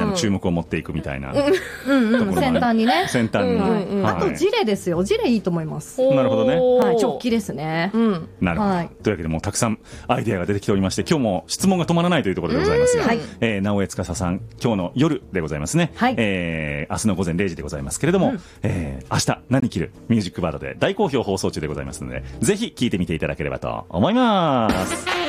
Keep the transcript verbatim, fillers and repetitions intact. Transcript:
の注目を持っていくみたいな、 うんうん、先端にね、 先端に、 うんうん、はい、あとジレですよ。ジレいいと思います。 なるほどね、 はい、直帰ですね、うん、 なるほど、はい、というわけでもうたくさんアイデアが出てきておりまして、今日も質問が止まらないというところでございますが、はい、えー、直江司さん、今日の夜でございますね、はい、えー、明日の午前れいじでございますけれども、うん、えー、明日何着るミュージックバードで大好評放送中でございますので、ぜひ聞いてみていただければと思います。